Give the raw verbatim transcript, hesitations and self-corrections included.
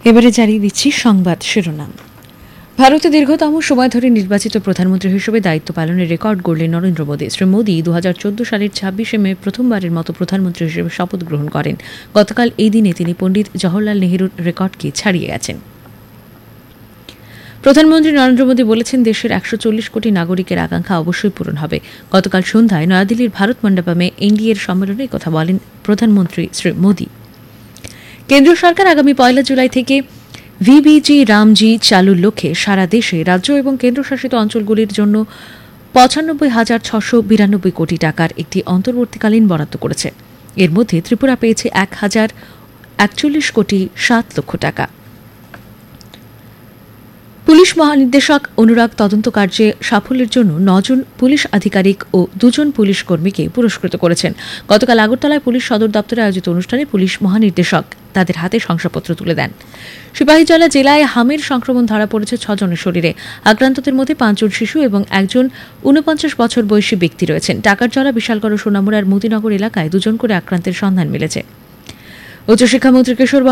এবারে জানিয়ে দিচ্ছি সংবাদ শিরোনাম। ভারতে দীর্ঘতম সময় ধরে নির্বাচিত প্রধানমন্ত্রী হিসেবে দায়িত্ব পালনের রেকর্ড গড়লেন নরেন্দ্র মোদী। শ্রী মোদী দু হাজার চোদ্দ সালের ছাব্বিশে মে প্রথমবারের মতো প্রধানমন্ত্রী হিসেবে শপথ গ্রহণ করেন। গতকাল এই দিনে তিনি পণ্ডিত জওহরলাল নেহরুর রেকর্ডকে ছাড়িয়ে গেছেন। প্রধানমন্ত্রী নরেন্দ্র মোদী বলেছেন, দেশের একশো চল্লিশ কোটি নাগরিকের আকাঙ্ক্ষা অবশ্যই পূরণ হবে। গতকাল সন্ধ্যায় নয়াদিল্লির ভারত মণ্ডপমে এনডিএর সম্মেলনে কথা বলেন প্রধানমন্ত্রী শ্রী মোদী। কেন্দ্রীয় সরকার আগামী পয়লা জুলাই থেকে ভিবিজি রামজি চালুর লক্ষ্যে সারা দেশে রাজ্য এবং কেন্দ্রশাসিত অঞ্চলগুলির জন্য পঁচানব্বই হাজার ছশো বিরানব্বই কোটি টাকার একটি অন্তর্বর্তীকালীন বরাদ্দ করেছে। এর মধ্যে ত্রিপুরা পেয়েছে এক হাজার একচল্লিশ কোটি সাত লক্ষ টাকা। পুলিশ মহানির্দেশক অনুরাগ তদন্ত কার্যে সাফল্যের জন্য নজন পুলিশ আধিকারিক ও দুজন পুলিশ কর্মীকে পুরস্কৃত করেছেন। গতকাল আগরতলায় পুলিশ সদর দপ্তরে আয়োজিত অনুষ্ঠানে পুলিশ মহানির্দেশক তাদের হাতে শংসাপত্র তুলে দেন। সিপাহীজলা জেলায় হামের সংক্রমণ ধরা পড়েছে ছজনের শরীরে। আক্রান্তদের মধ্যে পাঁচজন শিশু এবং একজন ঊনপঞ্চাশ বছর বয়সী ব্যক্তি রয়েছেন। টাকারজলা, বিশালগড়, সোনামুড়ার মতিনগর এলাকায় দুজন করে আক্রান্তের সন্ধান মিলেছে। উচ্চশিক্ষামন্ত্রী কিশোর